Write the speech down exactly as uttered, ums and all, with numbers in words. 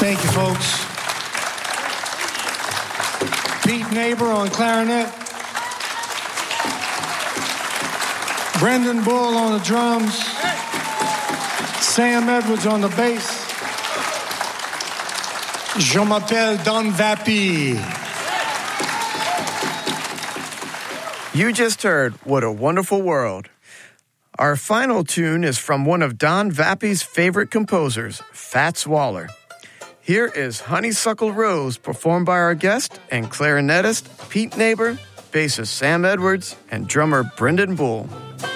Thank you, folks. Pete Neighbor on clarinet. Brendan Bull on the drums. Sam Edwards on the bass. Je m'appelle Don Vappy. You just heard What a Wonderful World. Our final tune is from one of Don Vappy's favorite composers, Fats Waller. Here is Honeysuckle Rose, performed by our guest and clarinetist Pete Neighbor, bassist Sam Edwards, and drummer Brendan Bull.